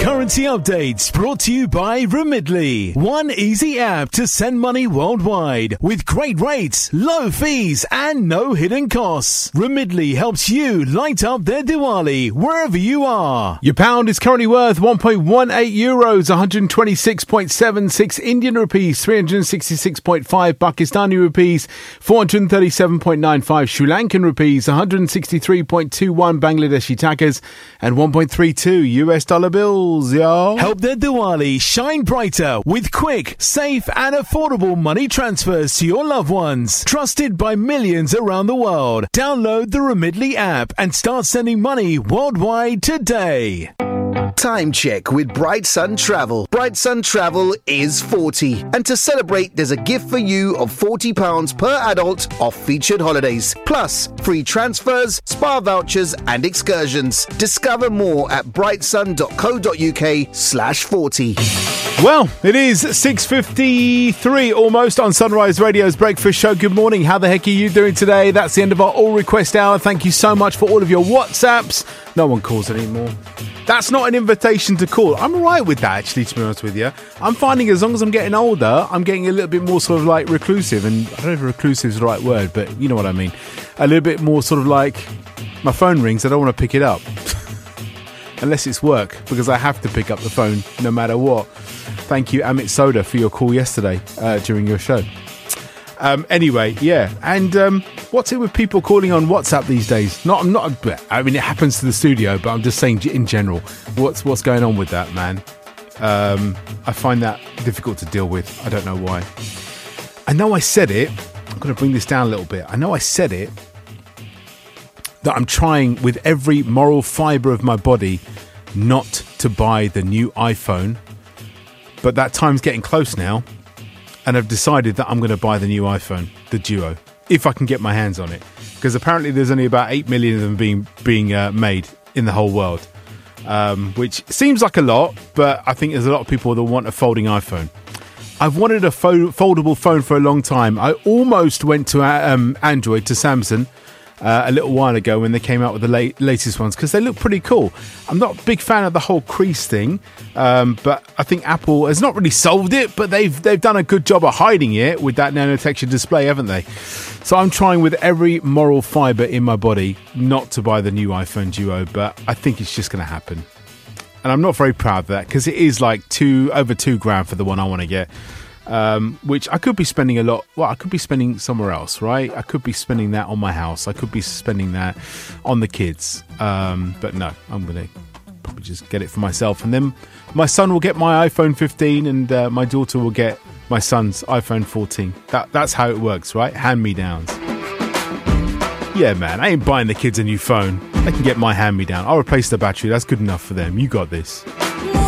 Currency updates brought to you by Remitly. One easy app to send money worldwide with great rates, low fees and no hidden costs. Remitly helps you light up their Diwali wherever you are. Your pound is currently worth 1.18 euros, 126.76 Indian rupees, 366.5 Pakistani rupees, 437.95 Sri Lankan rupees, 163.21 Bangladeshi takas and 1.32 US dollar bills. Yo. Help their Diwali shine brighter with quick, safe and affordable money transfers to your loved ones. Trusted by millions around the world. Download the Remitly app and start sending money worldwide today. Time check with Bright Sun Travel. Bright Sun Travel is 40. And to celebrate, there's a gift for you of £40 per adult off featured holidays. Plus, free transfers, spa vouchers and excursions. Discover more at brightsun.co.uk/40. Well, it is 6:53 almost on Sunrise Radio's Breakfast Show. Good morning. How the heck are you doing today? That's the end of our All Request Hour. Thank you so much for all of your WhatsApps. No one calls anymore. That's not an invitation to call. I'm all right with that, actually, to be honest with you. I'm finding as long as I'm getting older, I'm getting a little bit more sort of like reclusive. And I don't know if reclusive is the right word, but you know what I mean. A little bit more sort of like my phone rings, I don't want to pick it up. Unless it's work, because I have to pick up the phone no matter what. Thank you, Amit Soda, for your call yesterday during your show. Anyway, yeah. And what's it with people calling on WhatsApp these days? I mean, it happens to the studio, but I'm just saying in general, what's going on with that, man? I find that difficult to deal with. I don't know why. I know I said it. I'm going to bring this down a little bit. I know I said it. That I'm trying with every moral fibre of my body not to buy the new iPhone. But that time's getting close now. And I've decided that I'm going to buy the new iPhone, the Duo, if I can get my hands on it. Because apparently there's only about 8 million of them being made in the whole world. Which seems like a lot, but I think there's a lot of people that want a folding iPhone. I've wanted a foldable phone for a long time. I almost went to Android, to Samsung, a little while ago when they came out with the latest ones, because they look pretty cool. I'm not a big fan of the whole crease thing, but I think Apple has not really solved it, but they've done a good job of hiding it with that nanotexture display, haven't they? So I'm trying with every moral fibre in my body not to buy the new iPhone Duo, but I think it's just going to happen. And I'm not very proud of that, because it is like over $2,000 for the one I want to get. Which I could be spending a lot. Well, I could be spending somewhere else, right? I could be spending that on my house. I could be spending that on the kids. But no, I'm going to probably just get it for myself. And then my son will get my iPhone 15 and my daughter will get my son's iPhone 14. That's how it works, right? Hand-me-downs. Yeah, man, I ain't buying the kids a new phone. They can get my hand-me-down. I'll replace the battery. That's good enough for them. You got this.